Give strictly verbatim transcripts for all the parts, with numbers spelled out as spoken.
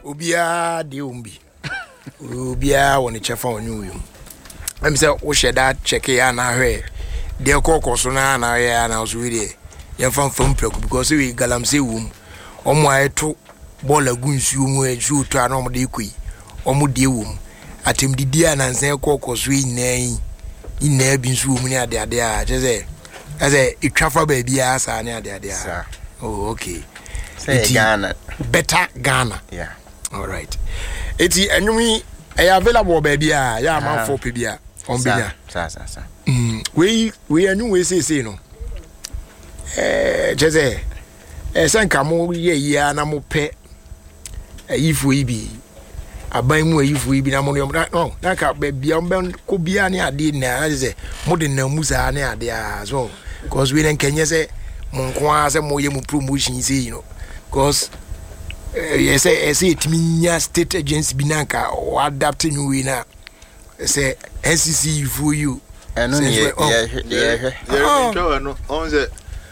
Obia de umbi. Obia woni chefa onyu yum. Em say wo share that check ya na hwe. De kokko so na na ya na so wi ye fam fam preku because we galamse wum. Omo ayeto ball agunsu mu eju to ana omo de koi. Omo de wum. Atem didi anansen kokko so yin ina bi nsu mu ni ade ade a je say ase itwafa ba bia asa ne ade ade a. Oh okay. Say Ghana. Better Ghana. Yeah. All right. Eti enumi e available baby a ya man for pe bia on bia. Sa sa sa. Mm we we anu we say say no. Eh jeze eh sanka mo ye ya na mo pe ayifu ibi aban mu ayifu ibi na mo no na ka baby on ben ko bia ne ade na jeze mo de na musa ne ade a so because we den kenye say mo nko say mo ye mu promotion say you know because yes I say it mean state agency binanka or adapting we na say N C C for you and no yeah yeah yeah no on the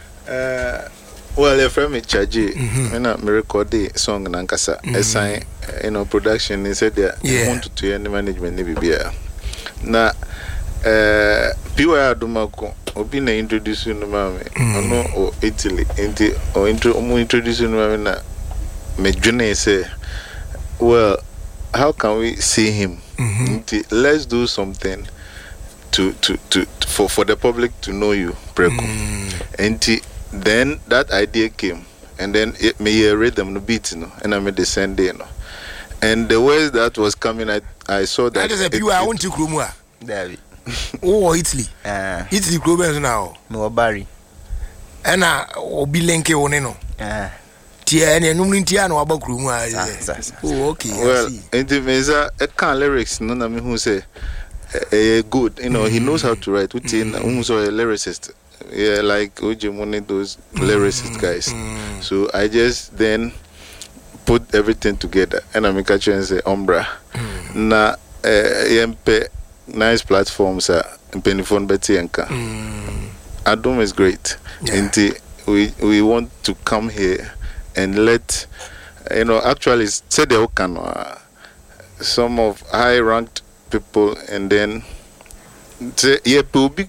uh well if from charge when I record the song nankasa assign you know production is said there want to any management ni bibia na eh piwa adumako obi na introduce no mama no o Italy enti o intro mo introduce no mama na me june say well how can we see him mm-hmm. Let's do something to to to for for the public to know you Preku mm. And then that idea came and then it me read them the beat you know and I made the send you know and the way that was coming I I saw that that is a pure I want to kromua David oh Italy ah Italy kromua now no bari ena obi lenke one no ah tia ene num ntia na waba krumu a oh okay well into meza e kan lyrics no na me hu say eh good you know he knows how to write with in also a lyricist yeah like Oje Money those lyricist guys so I just then put everything together and I make a chance say umbra na empe nice platforms are phone betty enka Adom is great and we we want to come here and let you know actually say the can uh, some of high ranked people and then say yeah public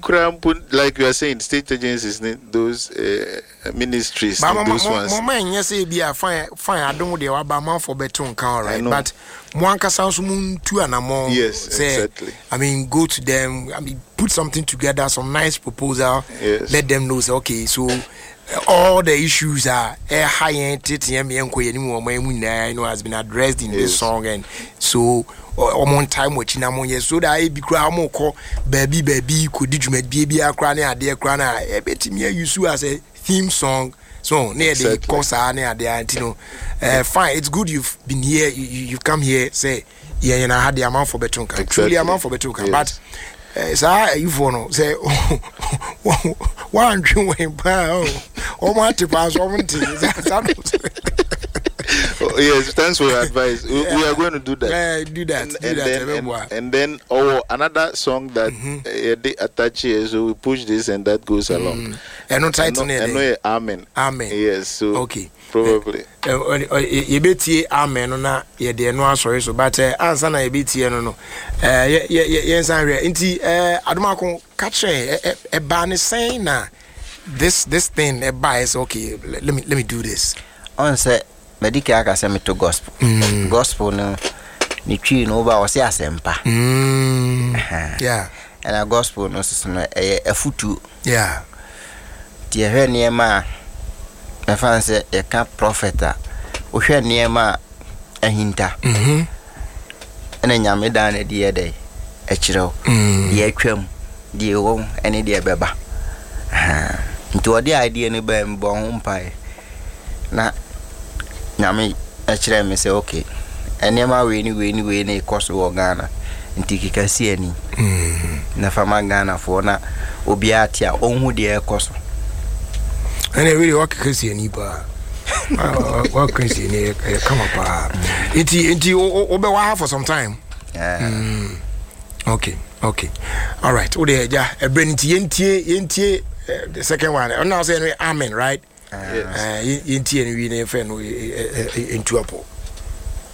like you are saying state agencies those uh, ministries ma, those ma, ones ma, ma, yes be a fine fine I don't dey waba man for beton kan right but one ka sound some two and more yes say, exactly I mean go to them I mean put something together some nice proposal yes. Let them know say okay so all the issues are eh high end tm enko yenimu omamu na you know has been addressed in yes. This song and so on time watching among yes so that be cry mo ko baby baby could did you make baby akra na ade akra na e betimi use as a theme song so near the course na ade you know uh, fine it's good you've been here you, you've come here say yeah you know had the amount for betonka exactly. Truly amount for betonka yes. But sa you for no say one dream way pa o ma te pa so mti yes thanks for your advice we, yeah. we are going to do that yeah, do that and, do and that then and, and then oh another song that mm-hmm. uh, they attach here so we push this and that goes mm. along and no title and no, no, amen amen yes so okay probably you betie amen na ye de no asori so but answer na ye betie no no eh ye ye san hwe nti eh adomako catch e ba ne saying na this this thing e ba is okay let me let me do this on say medical aka say me to gospel mm. Gospel no ni twi no ba o say asempa mm. Yeah and a gospel no so no e afutu yeah tie hwe ne ma na fanse e ka prophet o hwe ne ma ahinta mhm ena nyame da na die dey e kirew die atwam die wo ene die beba ha nti odi idea ne ba mbo ho mpai na nyame e kire me say okay ene ma we ni we ni we ni koso wo Ghana nti kikasi ani mhm na fama Ghana fo na obi atia onhu die koso ene really work kikasi ani ba what crazy ne come up iti iti obe wa for some time yeah mm. Okay okay all right o de ja e breniti yentie yentie the second one now say amen right yes uh yentie ni we ne fe no into apo